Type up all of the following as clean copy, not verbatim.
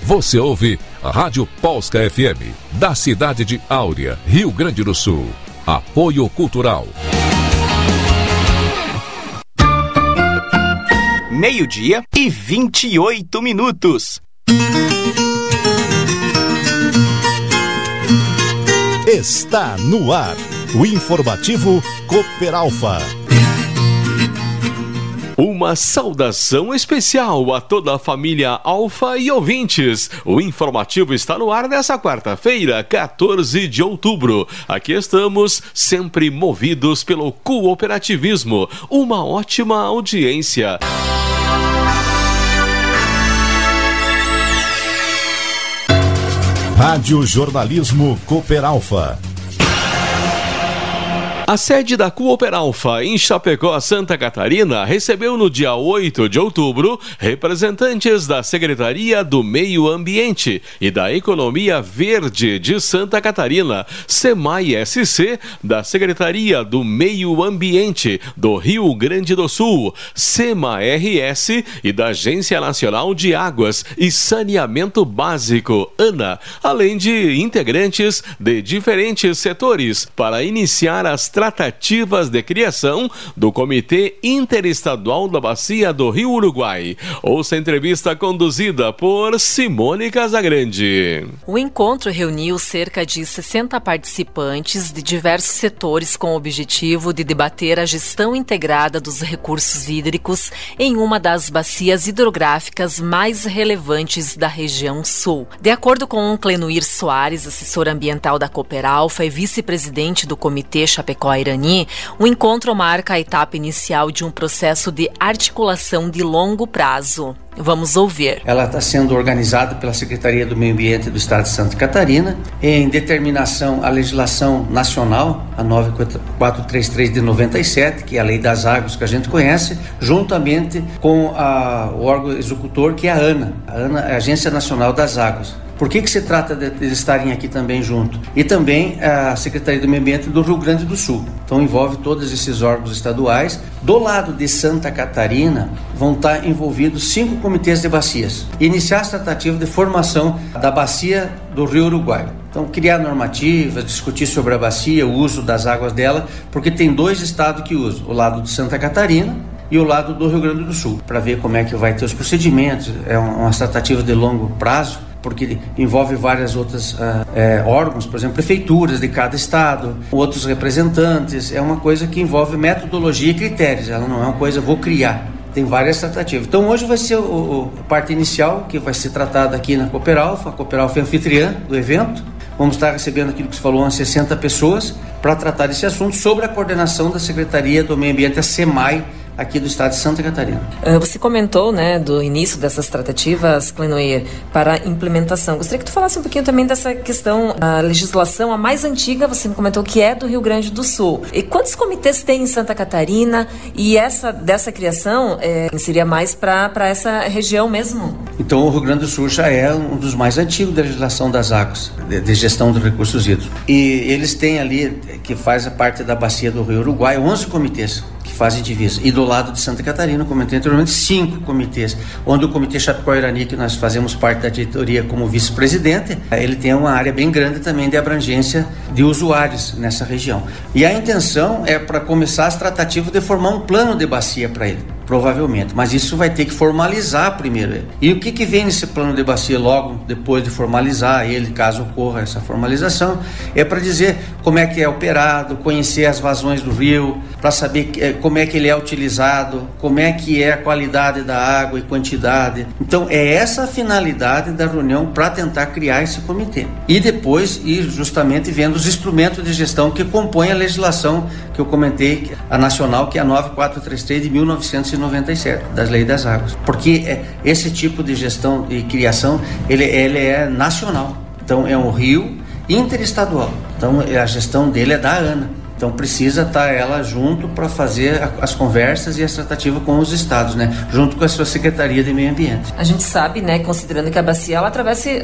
Você ouve a Rádio Polska FM, da cidade de Áurea, Rio Grande do Sul. Apoio Cultural. 12:28. Está no ar o informativo Cooperalfa. Uma saudação especial a toda a família Alfa e ouvintes. O informativo está no ar nessa quarta-feira, 14 de outubro. Aqui estamos, sempre movidos pelo cooperativismo. Uma ótima audiência. Rádio Jornalismo Cooperalfa. A sede da Cooperalfa em Chapecó, Santa Catarina, recebeu no dia 8 de outubro representantes da Secretaria do Meio Ambiente e da Economia Verde de Santa Catarina, SEMAI-SC, da Secretaria do Meio Ambiente do Rio Grande do Sul, SEMA-RS, e da Agência Nacional de Águas e Saneamento Básico, ANA, além de integrantes de diferentes setores, para iniciar as tratativas de criação do Comitê Interestadual da Bacia do Rio Uruguai. Ouça a entrevista conduzida por Simone Casagrande. O encontro reuniu cerca de 60 participantes de diversos setores com o objetivo de debater a gestão integrada dos recursos hídricos em uma das bacias hidrográficas mais relevantes da região sul. De acordo com Clenoir Soares, assessor ambiental da Cooperalfa e vice-presidente do Comitê Chapecó Irani, o encontro marca a etapa inicial de um processo de articulação de longo prazo. Vamos ouvir. Ela está sendo organizada pela Secretaria do Meio Ambiente do Estado de Santa Catarina em determinação à legislação nacional, a 9433 de 97, que é a Lei das Águas que a gente conhece, juntamente com o órgão executor, que é a ANA, a Agência Nacional das Águas. Por que se trata de estarem aqui também junto? E também a Secretaria do Meio Ambiente do Rio Grande do Sul. Então envolve todos esses órgãos estaduais. Do lado de Santa Catarina vão estar envolvidos 5 comitês de bacias. Iniciar as tratativas de formação da bacia do Rio Uruguai. Então criar normativas, discutir sobre a bacia, o uso das águas dela, porque tem 2 estados que usam, o lado de Santa Catarina e o lado do Rio Grande do Sul, para ver como é que vai ter os procedimentos. É uma tratativa de longo prazo, porque envolve várias outras órgãos, por exemplo, prefeituras de cada estado, outros representantes. É uma coisa que envolve metodologia e critérios, ela não é uma coisa, vou criar. Tem várias tratativas. Então hoje vai ser a parte inicial, que vai ser tratada aqui na Cooperalfa. A Cooperalfa é anfitriã do evento. Vamos estar recebendo aquilo que se falou, umas 60 pessoas, para tratar desse assunto, sobre a coordenação da Secretaria do Meio Ambiente, a SEMAI, aqui do estado de Santa Catarina. Você comentou, do início dessas tratativas, Clenoir, para implementação. Gostaria que tu falasse um pouquinho também dessa questão, a legislação, a mais antiga, você me comentou que é do Rio Grande do Sul. E quantos comitês tem em Santa Catarina? E dessa criação seria mais para essa região mesmo? Então o Rio Grande do Sul já é um dos mais antigos da legislação das águas, de gestão dos recursos hídricos. E eles têm ali, que faz a parte da bacia do Rio Uruguai, 11 comitês que fazem divisa. E do lado de Santa Catarina, comentei anteriormente, 5 comitês, onde o Comitê Chapecó Irani, que nós fazemos parte da diretoria como vice-presidente, ele tem uma área bem grande também de abrangência de usuários nessa região. E a intenção é para começar as tratativas de formar um plano de bacia para ele, provavelmente, mas isso vai ter que formalizar primeiro. E o que vem nesse plano de bacia logo depois de formalizar ele, caso ocorra essa formalização, é para dizer como é que é operado, conhecer as vazões do rio, para saber como é que ele é utilizado, como é que é a qualidade da água e quantidade. Então é essa a finalidade da reunião, para tentar criar esse comitê. E depois ir justamente vendo os instrumentos de gestão que compõem a legislação que eu comentei, a nacional, que é a 9433 de 1997, das Leis das Águas. Porque esse tipo de gestão e criação, ele é nacional. Então é um rio interestadual. Então a gestão dele é da ANA. Então precisa estar ela junto para fazer as conversas e as tratativas com os estados, né? Junto com a sua Secretaria de Meio Ambiente. A gente sabe, né, considerando que a bacia ela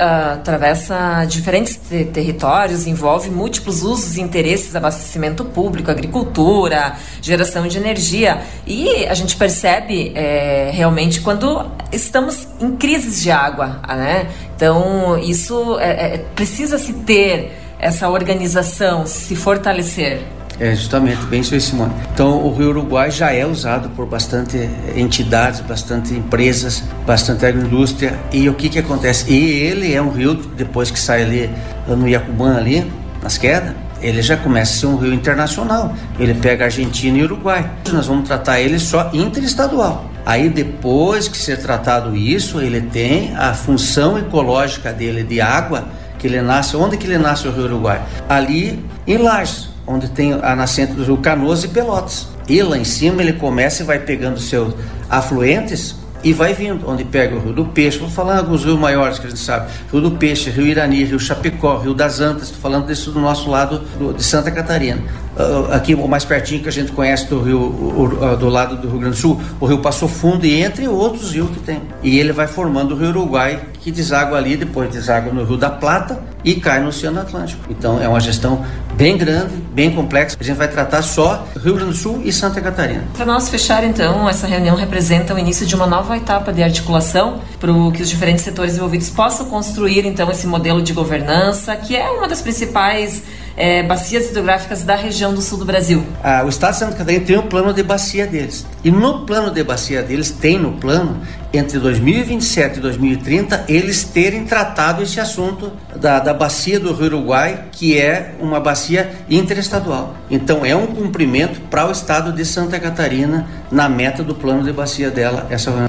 atravessa diferentes territórios, envolve múltiplos usos e interesses, abastecimento público, agricultura, geração de energia, e a gente percebe realmente quando estamos em crises de água, né? Então isso precisa se ter essa organização, se fortalecer. Justamente, bem isso aí, Simone. Então, o Rio Uruguai já é usado por bastante entidades, bastante empresas, bastante agroindústria. E o que acontece? E ele é um rio, depois que sai ali no Iacubã, ali, nas quedas, ele já começa a ser um rio internacional. Ele pega Argentina e Uruguai. Nós vamos tratar ele só interestadual. Aí, depois que ser tratado isso, ele tem a função ecológica dele de água, que ele nasce. Onde que ele nasce, o Rio Uruguai? Ali em Lages, onde tem a nascente do Rio Canoas e Pelotas. E lá em cima ele começa e vai pegando seus afluentes e vai vindo, onde pega o Rio do Peixe. Vou falar alguns rios maiores que a gente sabe: Rio do Peixe, Rio Irani, Rio Chapecó, Rio das Antas. Estou falando disso do nosso lado de Santa Catarina. Aqui o mais pertinho que a gente conhece do rio, do lado do Rio Grande do Sul, o Rio Passo Fundo, e entre outros rios que tem. E ele vai formando o Rio Uruguai, que deságua ali, depois deságua no Rio da Plata e cai no Oceano Atlântico. Então é uma gestão bem grande, bem complexa. A gente vai tratar só Rio Grande do Sul e Santa Catarina. Para nós fechar, então, essa reunião representa o início de uma nova etapa de articulação para que os diferentes setores envolvidos possam construir, então, esse modelo de governança, que é uma das principais bacias hidrográficas da região do sul do Brasil. O estado de Santa Catarina tem um plano de bacia deles. E no plano de bacia deles, tem no plano, entre 2027 e 2030, eles terem tratado esse assunto da bacia do Rio Uruguai, que é uma bacia interestadual. Então é um cumprimento para o estado de Santa Catarina na meta do plano de bacia dela.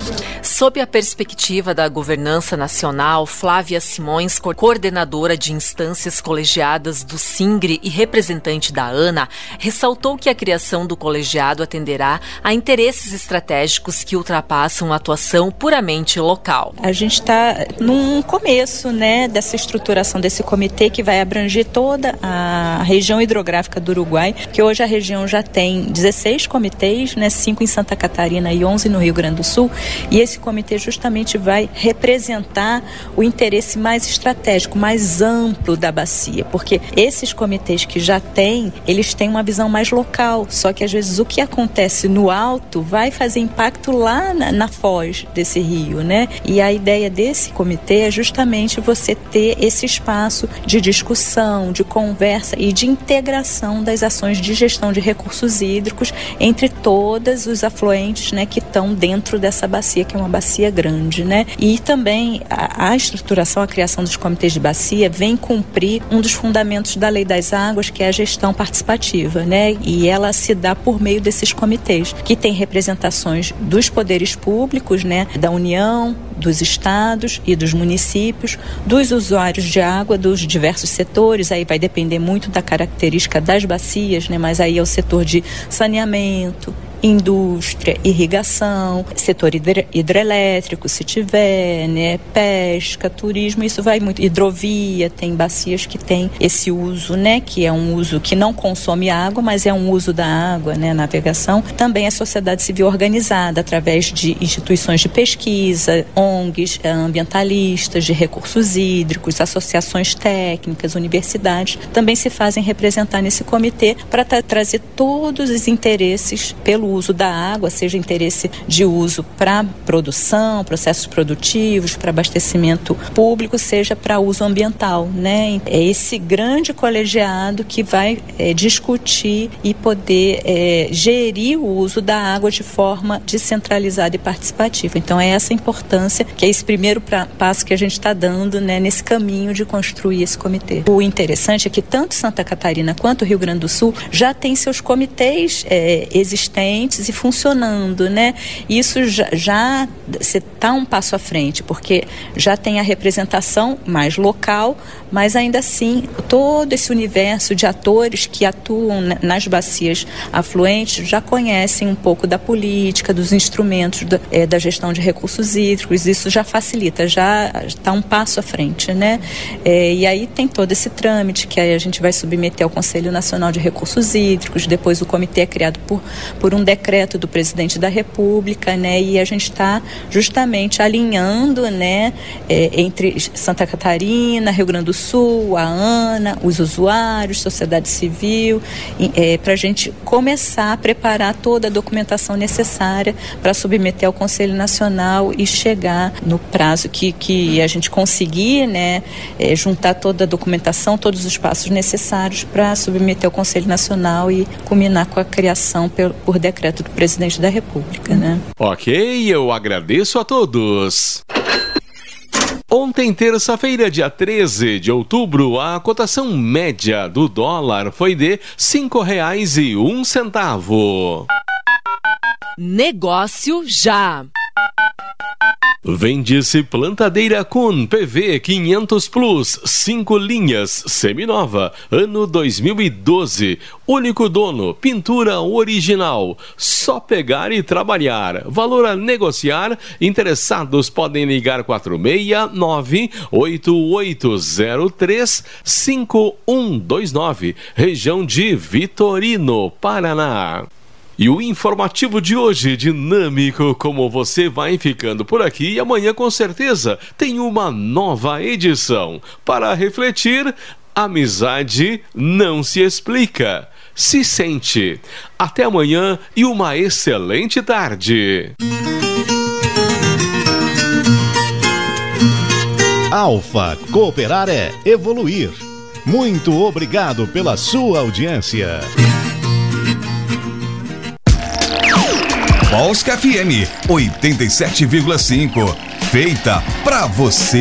Sob a perspectiva da governança nacional, Flávia Simões, coordenadora de instâncias colegiadas do SINGRE e representante da ANA, ressaltou que a criação do colegiado atenderá a interesses estratégicos que ultrapassam a atuação puramente local. A gente está num começo, né, dessa estruturação desse comitê que vai abranger toda a região hidrográfica do Uruguai, que hoje a região já tem 16 comitês, né, 5 em Santa Catarina e 11 no Rio Grande do Sul, e esse comitê justamente vai representar o interesse mais estratégico, mais amplo da bacia, porque esses comitês que já têm, eles têm uma visão mais local, só que às vezes o que acontece no alto vai fazer impacto lá na foz desse rio, né? E a ideia desse comitê é justamente você ter esse espaço de discussão, de conversa e de integração das ações de gestão de recursos hídricos entre todos os afluentes, né, que estão dentro dessa bacia, que é uma bacia grande, né? E também a estruturação, a criação dos comitês de bacia vem cumprir um dos fundamentos da Lei das Águas, que é a gestão participativa, né? E ela se dá por meio desses comitês, que tem representações dos poderes públicos, né, da União, dos estados e dos municípios, dos usuários de água, dos diversos setores. Aí vai depender muito da característica das bacias, né? Mas aí é o setor de saneamento, indústria, irrigação, setor hidrelétrico, se tiver, né, pesca, turismo, isso vai muito. Hidrovia, tem bacias que tem esse uso, né, que é um uso que não consome água, mas é um uso da água, né, navegação. Também a sociedade civil organizada, através de instituições de pesquisa, ONGs, ambientalistas, de recursos hídricos, associações técnicas, universidades, também se fazem representar nesse comitê para trazer todos os interesses pelo uso da água, seja interesse de uso para produção, processos produtivos, para abastecimento público, seja para uso ambiental, né? É esse grande colegiado que vai discutir e poder gerir o uso da água de forma descentralizada e participativa. Então é essa importância, que é esse primeiro passo que a gente está dando, né, nesse caminho de construir esse comitê. O interessante é que tanto Santa Catarina quanto o Rio Grande do Sul já tem seus comitês existentes, afluentes e funcionando, né? Isso já você está um passo à frente, porque já tem a representação mais local, mas ainda assim todo esse universo de atores que atuam nas bacias afluentes já conhecem um pouco da política, dos instrumentos da gestão de recursos hídricos. Isso já facilita, já está um passo à frente, né? E aí tem todo esse trâmite que aí a gente vai submeter ao Conselho Nacional de Recursos Hídricos. Depois o comitê é criado por um decreto do presidente da República, né? E a gente está justamente alinhando, né, entre Santa Catarina, Rio Grande do Sul, a ANA, os usuários, sociedade civil, para a gente começar a preparar toda a documentação necessária para submeter ao Conselho Nacional e chegar no prazo que a gente conseguir, né, juntar toda a documentação, todos os passos necessários para submeter ao Conselho Nacional e culminar com a criação por decreto do presidente da República, né? Ok, eu agradeço a todos. Ontem, terça-feira, dia 13 de outubro, a cotação média do dólar foi de R$ 5,01. Negócio já. Vende-se plantadeira Kuhn PV 500 Plus, 5 linhas, seminova, ano 2012. Único dono, pintura original. Só pegar e trabalhar. Valor a negociar. Interessados podem ligar 469-8803-5129, região de Vitorino, Paraná. E o informativo de hoje, dinâmico como você, vai ficando por aqui. E amanhã, com certeza, tem uma nova edição. Para refletir, amizade não se explica, se sente. Até amanhã e uma excelente tarde. Alfa, cooperar é evoluir. Muito obrigado pela sua audiência. Polska FM 87,5. Feita pra você.